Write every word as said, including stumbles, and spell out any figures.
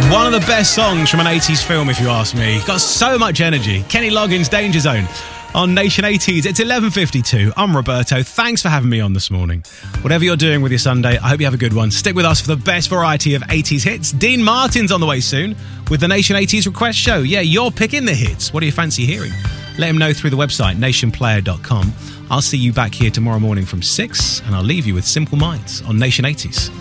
One of the best songs from an eighties film, if you ask me. Got so much energy. Kenny Loggins, Danger Zone. On Nation eighties, it's eleven fifty-two. I'm Roberto. Thanks for having me on this morning. Whatever you're doing with your Sunday, I hope you have a good one. Stick with us for the best variety of eighties hits. Dean Martin's on the way soon with the Nation eighties Request Show. Yeah, you're picking the hits. What do you fancy hearing? Let him know through the website, nation player dot com. I'll see you back here tomorrow morning from six, and I'll leave you with Simple Minds on Nation eighties.